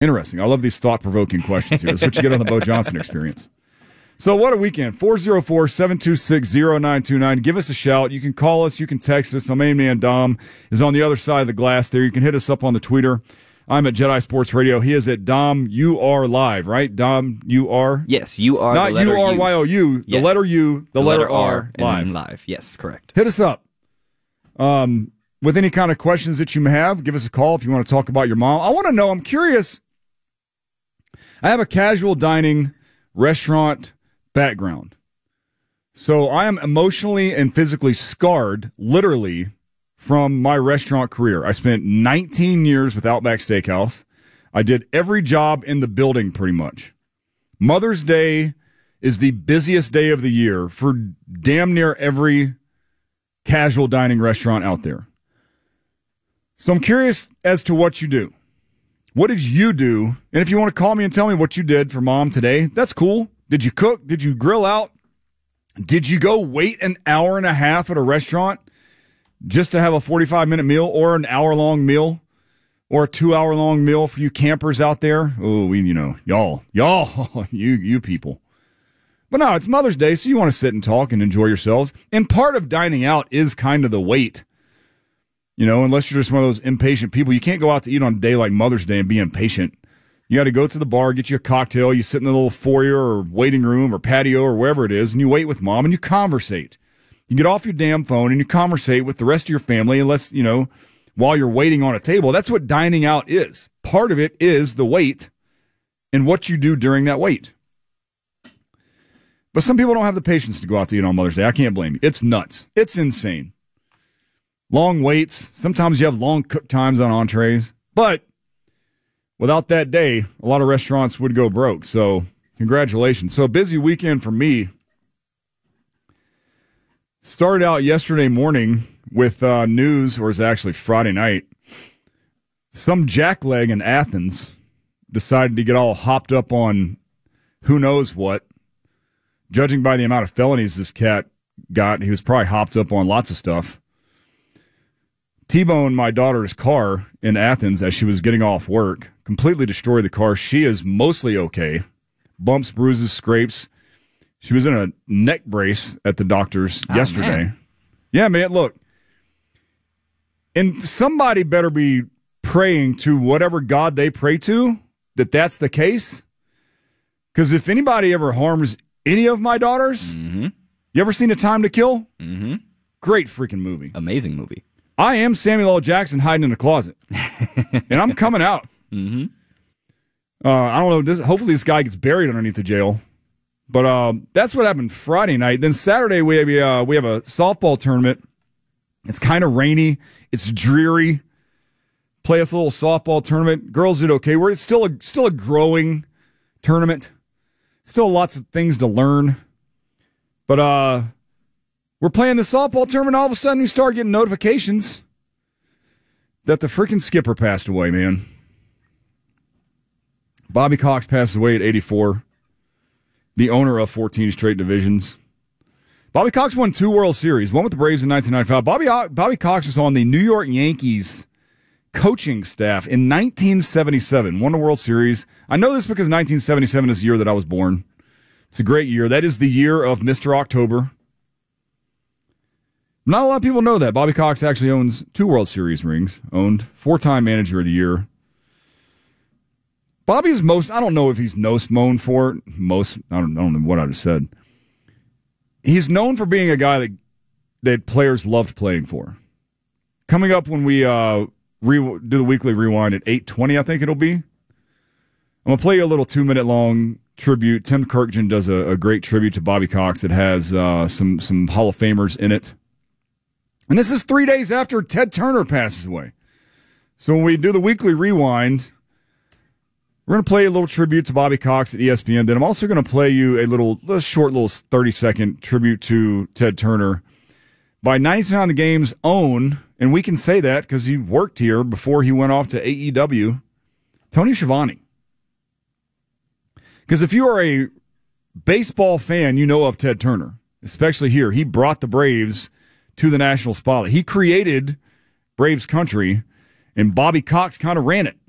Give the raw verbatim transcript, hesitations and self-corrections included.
Interesting. I love these thought-provoking questions here. That's what you get on the Bo Johnson Experience. So what a weekend. four oh four, seven two six, oh nine two nine. Give us a shout. You can call us. You can text us. My main man, Dom, is on the other side of the glass there. You can hit us up on the Twitter. I'm at Jedi Sports Radio. He is at Dom U R Live, right? Dom U R? Yes, U R. Not U R Y O U. The yes. letter U, the, the letter, letter R, R, live. And live. Yes, correct. Hit us up. Um, with any kind of questions that you may have, give us a call if you want to talk about your mom. I want to know, I'm curious. I have a casual dining restaurant background. So I am emotionally and physically scarred, literally, from my restaurant career. I spent nineteen years with Outback Steakhouse. I did every job in the building pretty much. Mother's Day is the busiest day of the year for damn near every casual dining restaurant out there. So I'm curious as to what you do. What did you do? And if you want to call me and tell me what you did for mom today, that's cool. Did you cook? Did you grill out? Did you go wait an hour and a half at a restaurant just to have a forty-five minute meal or an hour long meal or a two hour long meal for you campers out there? Oh, we, you know, y'all, y'all, you, you people. But no, it's Mother's Day, so you want to sit and talk and enjoy yourselves. And part of dining out is kind of the wait. You know, unless you're just one of those impatient people. You can't go out to eat on a day like Mother's Day and be impatient. You got to go to the bar, get you a cocktail, you sit in the little foyer or waiting room or patio or wherever it is, and you wait with mom and you conversate. You get off your damn phone and you conversate with the rest of your family, unless, you know, while you're waiting on a table. That's what dining out is. Part of it is the wait and what you do during that wait. But some people don't have the patience to go out to eat on Mother's Day. I can't blame you. It's nuts. It's insane. Long waits. Sometimes you have long cook times on entrees. But without that day, a lot of restaurants would go broke. So congratulations. So a busy weekend for me. Started out yesterday morning with uh, news, or it's actually Friday night. Some jackleg in Athens decided to get all hopped up on who knows what. Judging by the amount of felonies this cat got, he was probably hopped up on lots of stuff. T-boned my daughter's car in Athens as she was getting off work. Completely destroyed the car. She is mostly okay. Bumps, bruises, scrapes. She was in a neck brace at the doctor's oh, yesterday. Man. Yeah, man, look. And somebody better be praying to whatever God they pray to that that's the case. Because if anybody ever harms any of my daughters, mm-hmm. you ever seen A Time to Kill? Mm-hmm. Great freaking movie. Amazing movie. I am Samuel L. Jackson hiding in a closet. And I'm coming out. Mm-hmm. Uh, I don't know. This, hopefully this guy gets buried underneath the jail. But uh, that's what happened Friday night. Then Saturday we have, uh, we have a softball tournament. It's kind of rainy. It's dreary. Play us a little softball tournament. Girls did okay. We're it's still a still a growing tournament. Still lots of things to learn. But uh, we're playing the softball tournament. All of a sudden, we start getting notifications that the freaking skipper passed away, man. Bobby Cox passed away at eighty-four. The owner of fourteen straight divisions. Bobby Cox won two World Series. One with the Braves in nineteen ninety-five. Bobby, Bobby Cox was on the New York Yankees coaching staff in nineteen seventy-seven. Won the World Series. I know this because nineteen seventy-seven is the year that I was born. It's a great year. That is the year of Mister October. Not a lot of people know that. Bobby Cox actually owns two World Series rings. Owned four-time manager of the year. Bobby's most, I don't know if he's most known for, most, I don't, I don't know what I just said. He's known for being a guy that that players loved playing for. Coming up when we uh, re- do the weekly rewind at eight twenty, I think it'll be. I'm going to play you a little two-minute long tribute. Tim Kirkjian does a, a great tribute to Bobby Cox that has uh, some, some Hall of Famers in it. And this is three days after Ted Turner passes away. So when we do the weekly rewind, we're going to play a little tribute to Bobby Cox at E S P N. Then I'm also going to play you a little, a short little thirty-second tribute to Ted Turner by ninety-nine The Game's own, and we can say that because he worked here before he went off to A E W, Tony Schiavone. Because if you are a baseball fan, you know of Ted Turner, especially here. He brought the Braves to the national spotlight. He created Braves country, and Bobby Cox kind of ran it.